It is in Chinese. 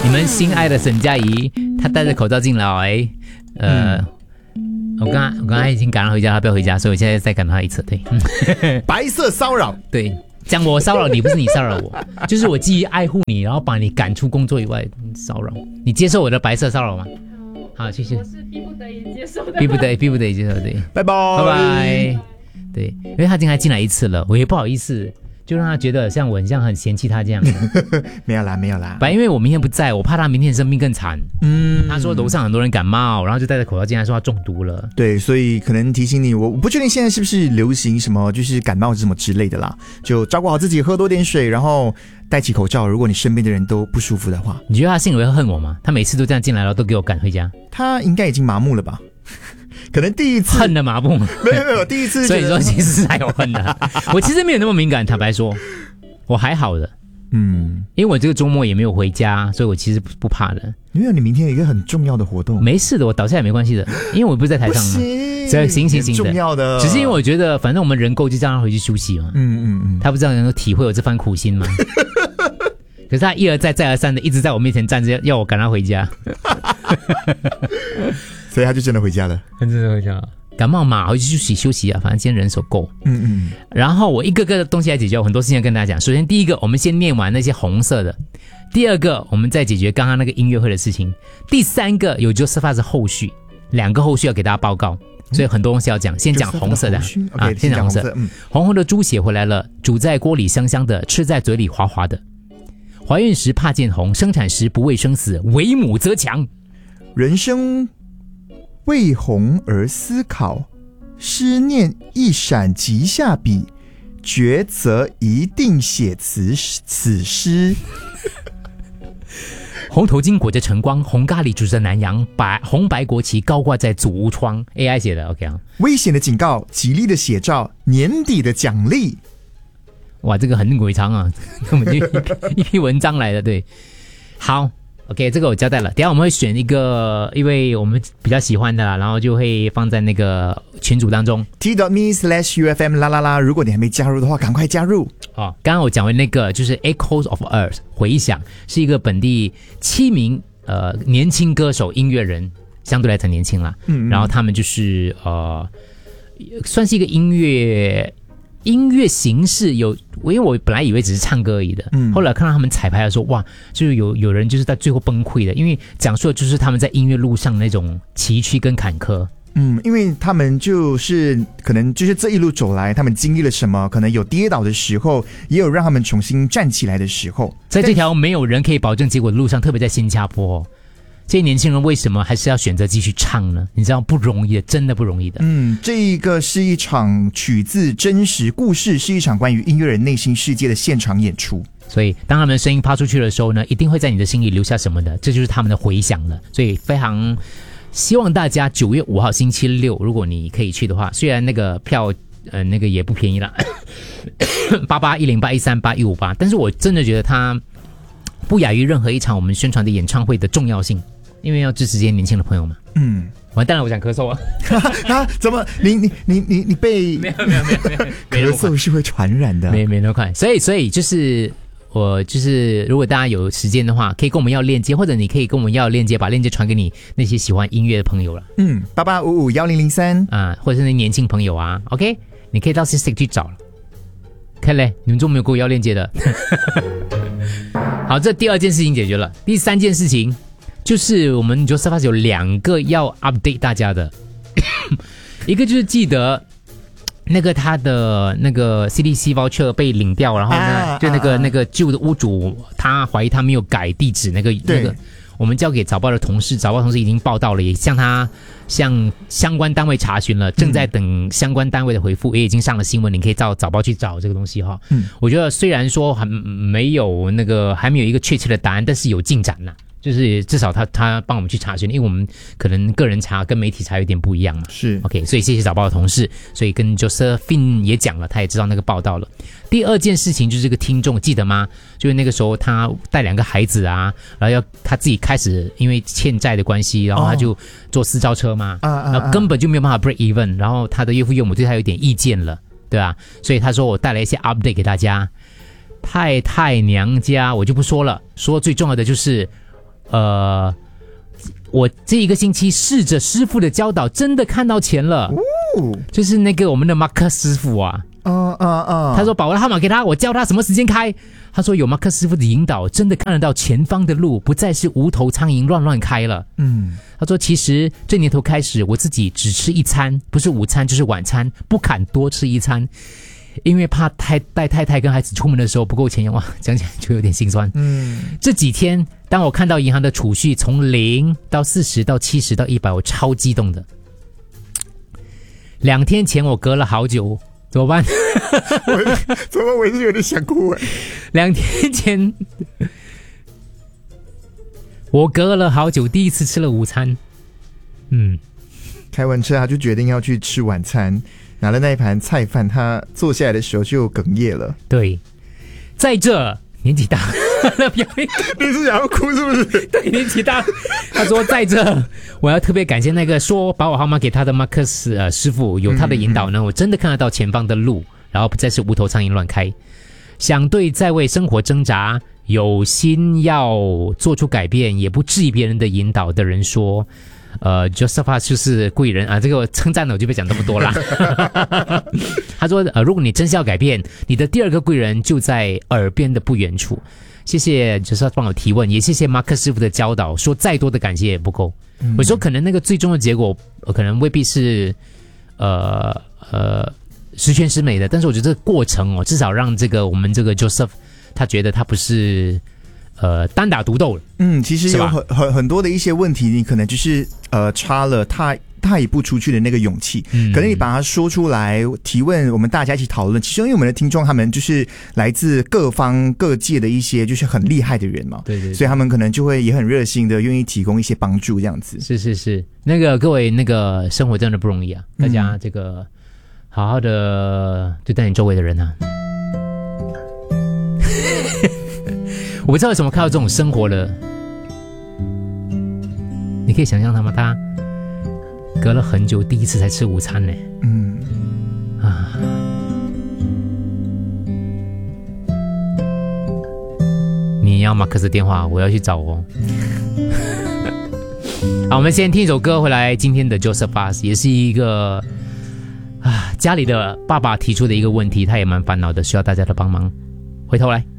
你们心爱的沈佳宜，她戴着口罩进来，我刚才已经赶她回家，她不要回家，所以我现在再赶她一次。对， 白色骚扰， 对，讲我骚扰你，不是你骚扰我，就是我基于爱护你，然后把你赶出工作以外骚扰。你接受我的白色骚扰吗？好，谢谢。 我是逼不得已接受的。 逼不得已接受，对， 拜拜拜拜。对，因为他今天还进来一次了，我也不好意思，就让他觉得像我很嫌弃他这样。 没有啦。 因为我明天不在，我怕他明天生病更惨。他说楼上很多人感冒，然后就戴着口罩进来，说他中毒了。 对，所以可能提醒你，我不确定现在是不是流行什么，就是感冒什么之类的啦，就照顾好自己，喝多点水，然后戴起口罩。如果你身边的人都不舒服的话， 你觉得他心里会恨我吗？他每次都这样进来了，都给我赶回家。 他应该已经麻木了吧？可能第一次恨的麻木， 没有第一次， 所以说其实还有恨的。我其实没有那么敏感，坦白说，我还好的。因为我这个周末也没有回家，所以我其实不怕的。 因为你明天有一个很重要的活动， 没事的，我倒下也没关系的，因为我不是在台上嘛。行的， 重要的。 只是因为我觉得，反正我们人够，就让他回去休息嘛。他不知道能够体会我这番苦心吗？可是他一而再再而三的一直在我面前站着，要我赶他回家。 所以他就真的回家了。 真的回家了。感冒嘛，回去休息啊，反正今天人手够。然后我一个个的东西来解决，有很多事情要跟大家讲。首先第一个，我们先念完那些红色的；第二个，我们再解决刚刚那个音乐会的事情；第三个，有 Joseph 的后续，2个后续要给大家报告，所以很多东西要讲。先讲红色的啊， 先讲红色。红红的猪血回来了，煮在锅里香香的，吃在嘴里滑滑的。怀孕时怕见红，生产时不畏生死，为母则强。 人生为红而思考，思念一闪即下笔，抉择一定写此诗。 红头巾裹着晨光，红咖喱煮着南洋，红白国旗高挂在祖屋窗。AI 写的 OK 啊。 危险的警告，吉利的写照，年底的奖励。 哇，这个很鬼长啊，根本就一批文章来的。对，好 ，OK， 这个我交代了。等一下我们会选一个，因为我们比较喜欢的啦，然后就会放在那个群组当中。 t.me/UFM 啦啦啦，如果你还没加入的话，赶快加入。 刚刚我讲完那个就是 Echoes of Earth 回响，是一个本地7名年轻歌手音乐人，相对来讲年轻啦。然后他们就是算是一个音乐形式因为我本来以为只是唱歌而已的，后来看到他们彩排的时候，哇，就是有人就是在最后崩溃的，因为讲述的就是他们在音乐路上那种崎岖跟坎坷。 因为他们就是可能就是这一路走来，他们经历了什么，可能有跌倒的时候，也有让他们重新站起来的时候。 在这条没有人可以保证结果的路上，特别在新加坡，这些年轻人为什么还是要选择继续唱呢？你知道不容易的，真的不容易的。 这个是一场取自真实故事，是一场关于音乐人内心世界的现场演出。 所以当他们的声音发出去的时候呢，一定会在你的心里留下什么的，这就是他们的回响了。所以非常希望大家9月5号星期六，如果你可以去的话，虽然那个票那个也不便宜啦881081381588，但是我真的觉得它不亚于任何一场我们宣传的演唱会的重要性，因为要支持这些年轻的朋友们。完蛋了，我想咳嗽啊！ 怎么？你被没有咳嗽是会传染的， 没那么快。所以就是我就是如果大家有时间的话，可以跟我们要链接，或者你可以跟我们要链接，把链接传给你那些喜欢音乐的朋友了。 88551003 啊，或者是那年轻朋友啊 ，OK， 你可以到 Sistick 去找了。看嘞，你们都没有给我要链接的。好，这第2件事情解决了。第3件事情就是我们Joseph有2个要 update 大家的，一个就是记得那个他的那个 CDC voucher 被领掉，然后呢，就那个旧的屋主，他怀疑他没有改地址，那个我们交给早报的同事，早报同事已经报道了，也向相关单位查询了，正在等相关单位的回复，也已经上了新闻，你可以到早报去找这个东西哈。我觉得虽然说还没有一个确切的答案，但是有进展了。就是至少他帮我们去查询，因为我们可能个人查跟媒体查有点不一样嘛。 是 OK， 所以谢谢早报的同事，所以跟 Josephine 也讲了，他也知道那个报道了。第2件事情就是这个听众记得吗？就是那个时候他带2个孩子啊，然后他自己开始因为欠债的关系，然后他就坐私招车嘛，然后根本就没有办法 break even， 然后他的岳父岳母对他有点意见了，对吧？所以他说我带来一些 update 给大家。太太娘家我就不说了，说最重要的就是我这一个星期试着师傅的教导，真的看到钱了。就是那个我们的马克师傅啊。他说把我的号码给他，我教他什么时间开。他说有马克师傅的引导，真的看得到前方的路，不再是无头苍蝇乱开了。他说其实这年头开始，我自己只吃一餐，不是午餐就是晚餐，不敢多吃一餐，因为怕带太太跟孩子出门的时候不够钱用啊。讲起来就有点心酸。这几天当我看到银行的储蓄从0到40到70到100，我超激动的。2天前我隔了好久。怎么办？ 怎么我也是有点想哭哎。 2天前，我隔了好久第一次吃了午餐。 开完车他就决定要去吃晚餐，拿了那一盘菜饭，他坐下来的时候就哽咽了。 对，在这年纪大了， 你是想要哭是不是？ 对，年纪大。他说在这，我要特别感谢那个说把我号码给他的马克思师傅，有他的引导呢，我真的看得到前方的路，然后不再是无头苍蝇乱开。想对在为生活挣扎、有心要做出改变，也不质疑别人的引导的人说，Joseph 就是贵人啊！这个称赞了我就别讲这么多啦。他说，如果你真是要改变，你的第2个贵人就在耳边的不远处。谢谢 Joseph 帮我提问，也谢谢马克师傅的教导。说再多的感谢也不够。我说可能那个最终的结果，可能未必是十全十美的，但是我觉得这个过程至少让这个我们这个 Joseph 他觉得他不是。单打独斗了。 其实有很多的一些问题，你可能就是差了踏一步出去的那个勇气。可能你把它说出来，提问，我们大家一起讨论。其实因为我们的听众他们就是来自各方各界的一些就是很厉害的人嘛，对，所以他们可能就会也很热心的愿意提供一些帮助这样子。 是，那个各位那个生活真的不容易啊，大家这个好好的对待你周围的人啊。我不知道为什么看到这种生活了，你可以想象他吗？他隔了很久第一次才吃午餐呢。你要马克思电话，我要去找哦。好，我们先听一首歌回来。今天的 Joseph Fass 也是一个家里的爸爸提出的一个问题，他也蛮烦恼的，需要大家的帮忙。回头来。